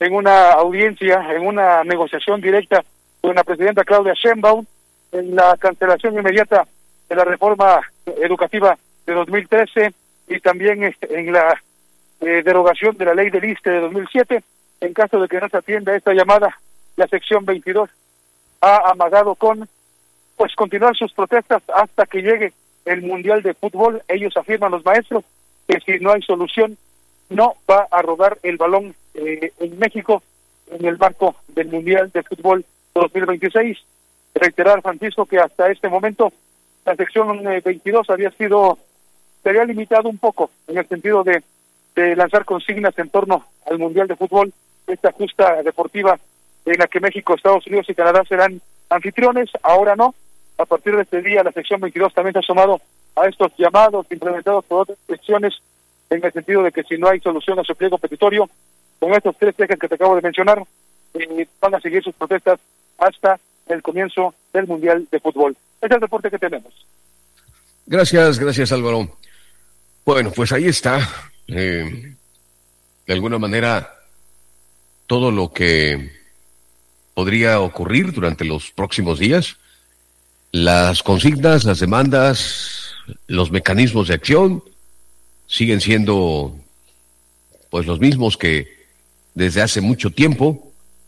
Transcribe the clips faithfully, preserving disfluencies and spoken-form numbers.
en una audiencia, en una negociación directa con la presidenta Claudia Sheinbaum, en la cancelación inmediata de la reforma educativa de dos mil trece y también en la eh, derogación de la ley del I S S S T E de dos mil siete. En caso de que no se atienda esta llamada, la sección veintidós ha amagado con pues continuar sus protestas hasta que llegue el Mundial de Fútbol. Ellos afirman, los maestros, que si no hay solución, no va a rodar el balón eh, en México en el marco del Mundial de Fútbol dos mil veintiséis. Reiterar, Francisco, que hasta este momento la sección eh, veintidós había sido, se había limitado un poco en el sentido de, de lanzar consignas en torno al Mundial de Fútbol, esta justa deportiva en la que México, Estados Unidos y Canadá serán anfitriones. Ahora no. A partir de este día, la sección veintidós también se ha sumado a estos llamados implementados por otras secciones, en el sentido de que si no hay solución a su pliego petitorio, con estos tres ejes que te acabo de mencionar, eh, van a seguir sus protestas hasta el comienzo del Mundial de Fútbol. Ese es el reporte que tenemos. Gracias, gracias Álvaro. Bueno, pues ahí está. Eh, de alguna manera, todo lo que podría ocurrir durante los próximos días, las consignas, las demandas, los mecanismos de acción siguen siendo pues los mismos que desde hace mucho tiempo,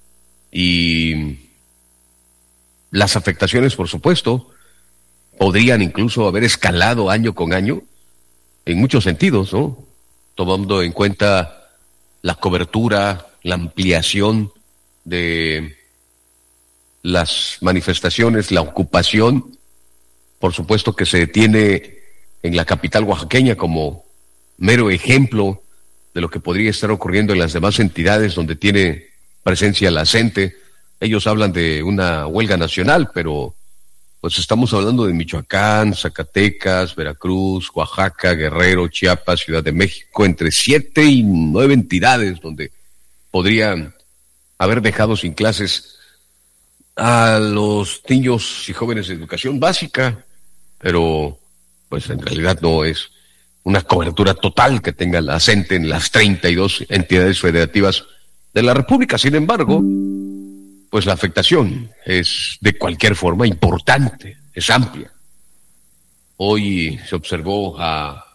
y las afectaciones, por supuesto, podrían incluso haber escalado año con año en muchos sentidos, ¿no? Tomando en cuenta la cobertura, la ampliación de las manifestaciones, la ocupación, por supuesto, que se detiene en la capital oaxaqueña como mero ejemplo de lo que podría estar ocurriendo en las demás entidades donde tiene presencia la C E N T E. Ellos hablan de una huelga nacional, pero pues estamos hablando de Michoacán, Zacatecas, Veracruz, Oaxaca, Guerrero, Chiapas, Ciudad de México, entre siete y nueve entidades donde podrían haber dejado sin clases a los niños y jóvenes de educación básica, pero pues en realidad no es una cobertura total que tenga la C E N T E en las treinta y dos entidades federativas de la República. Sin embargo, pues la afectación es de cualquier forma importante, es amplia. Hoy se observó a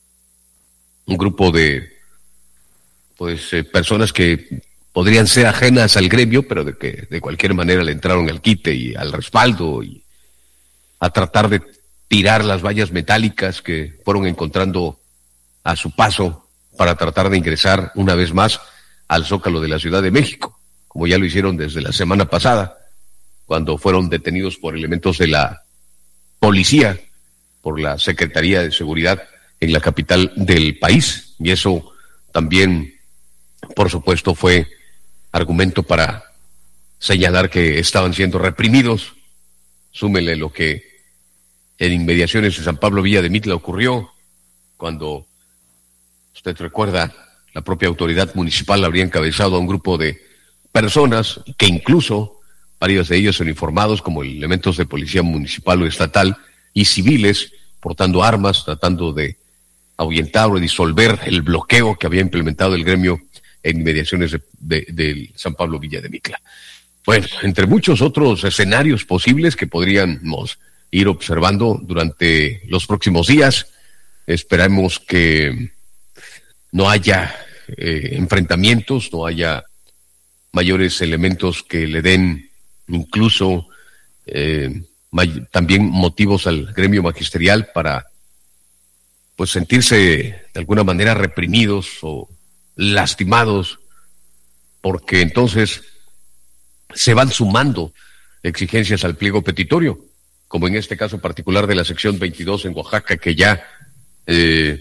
un grupo de pues eh, personas que podrían ser ajenas al gremio, pero de que de cualquier manera le entraron al quite y al respaldo y a tratar de tirar las vallas metálicas que fueron encontrando a su paso para tratar de ingresar una vez más al Zócalo de la Ciudad de México, como ya lo hicieron desde la semana pasada, cuando fueron detenidos por elementos de la policía, por la Secretaría de Seguridad en la capital del país. Y eso también, por supuesto, fue argumento para señalar que estaban siendo reprimidos. Súmele lo que en inmediaciones de San Pablo Villa de Mitla ocurrió, cuando, usted recuerda, la propia autoridad municipal habría encabezado a un grupo de personas que incluso varios de ellos son informados como elementos de policía municipal o estatal y civiles portando armas, tratando de ahuyentar o disolver el bloqueo que había implementado el gremio en inmediaciones de, de, de San Pablo Villa de Mitla. Bueno, entre muchos otros escenarios posibles que podríamos ir observando durante los próximos días, esperamos que no haya eh, enfrentamientos, no haya mayores elementos que le den incluso eh, may- también motivos al gremio magisterial para pues sentirse de alguna manera reprimidos o lastimados, porque entonces se van sumando exigencias al pliego petitorio, como en este caso particular de la sección veintidós en Oaxaca, que ya eh,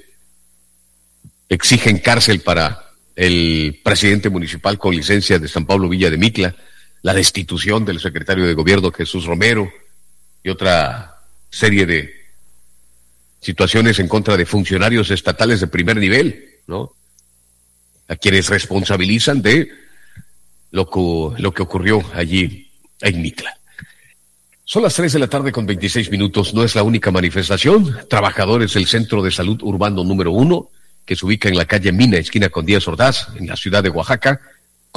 exigen cárcel para el presidente municipal con licencia de San Pablo Villa de Mitla, la destitución del secretario de gobierno Jesús Romero y otra serie de situaciones en contra de funcionarios estatales de primer nivel, ¿no? A quienes responsabilizan de lo que, lo que ocurrió allí en Mitla. Son las tres de la tarde con veintiséis minutos. No es la única manifestación. Trabajadores del Centro de Salud Urbano número uno, que se ubica en la calle Mina, esquina con Díaz Ordaz, en la ciudad de Oaxaca,